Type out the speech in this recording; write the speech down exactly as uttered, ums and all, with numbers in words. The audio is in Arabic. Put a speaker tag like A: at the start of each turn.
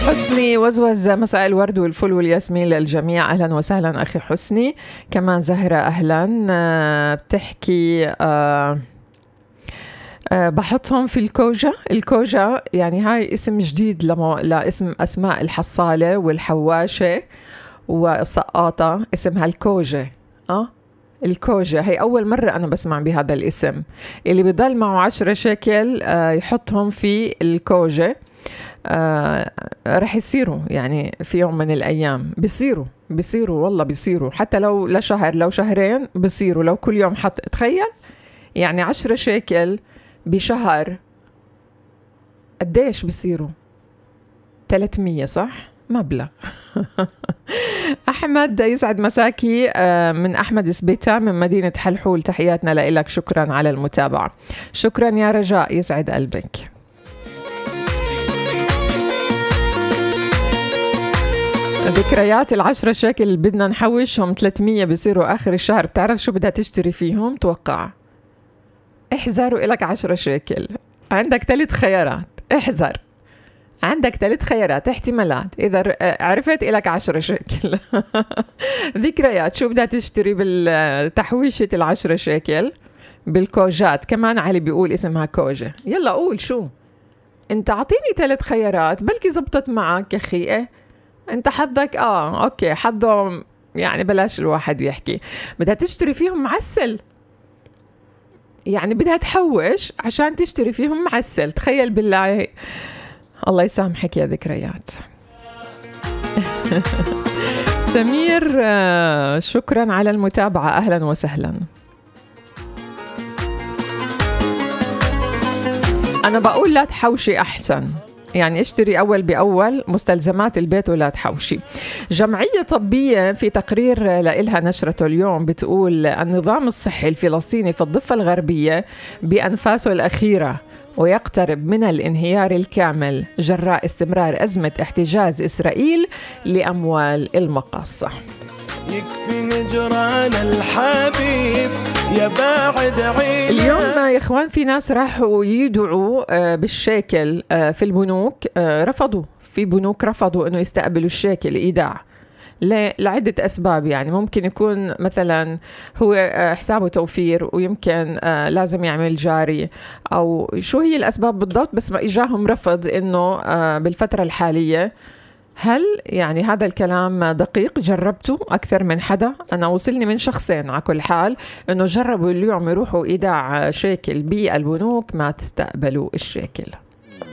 A: حسني وزوز، مساء الورد والفل والياسمين للجميع. أهلا وسهلا أخي حسني. كمان زهرة أهلا. أه بتحكي أه أه بحطهم في الكوجة. الكوجة يعني هاي اسم جديد لما لاسم أسماء الحصالة والحواشة والسقاطة، اسمها الكوجة. أه الكوجة هي أول مرة أنا بسمع بهذا الاسم. اللي بضل معه عشرة شكل أه يحطهم في الكوجة. آه رح يصيروا يعني في يوم من الأيام بيصيروا بيصيروا والله بيصيروا، حتى لو لشهر لو شهرين بيصيروا. لو كل يوم حط، تخيل يعني عشرة شيكل بشهر قديش بيصيروا؟ ثلاثمية صح؟ مبلغ. أحمد يسعد مساكي آه من أحمد سبيتا من مدينة حلحول، تحياتنا لإلك، شكرا على المتابعة. شكرا يا رجاء، يسعد قلبك. ذكريات العشرة شكل اللي بدنا نحوشهم ثلاثمية بيصيروا آخر الشهر. بتعرف شو بدها تشتري فيهم؟ توقع. احذر، إلك عشرة شكل، عندك ثلاث خيارات. احذر، عندك ثلاث خيارات احتمالات. إذا عرفت إلك عشرة شكل. ذكريات شو بدها تشتري بالتحويشة العشرة شكل بالكوجات. كمان علي بيقول اسمها كوجة. يلا قول شو انت، عطيني ثلاث خيارات بلكي زبطت معك يا أخي. إيه انت حظك؟ اه اوكي حظهم يعني، بلاش الواحد يحكي. بدها تشتري فيهم معسل، يعني بدها تحوش عشان تشتري فيهم معسل. تخيل بالله. الله يسامحك يا ذكريات. سمير شكرا على المتابعة، أهلا وسهلا. أنا بقول لا تحوشي أحسن، يعني اشتري أول بأول مستلزمات البيت ولا تحوشي. جمعية طبية في تقرير لإلها نشرته اليوم بتقول النظام الصحي الفلسطيني في الضفة الغربية بأنفاسه الأخيرة ويقترب من الانهيار الكامل جراء استمرار أزمة احتجاز إسرائيل لأموال المقاصة. يكفي هجران الحبيب يا باعد عيني. اليوم يا إخوان في ناس راحوا يدعوا بالشيكل في البنوك، رفضوا في بنوك رفضوا أنه يستقبلوا الشيكل إيداع لعدة أسباب. يعني ممكن يكون مثلا هو حسابه توفير ويمكن لازم يعمل جاري، أو شو هي الأسباب بالضبط، بس ما إجاهم رفض إنه بالفترة الحالية. هل يعني هذا الكلام دقيق؟ جربته أكثر من حدا؟ أنا وصلني من شخصين على كل حال إنه جربوا اليوم يروحوا إيداع شيكل بالبنوك ما تستقبلوا الشيكل.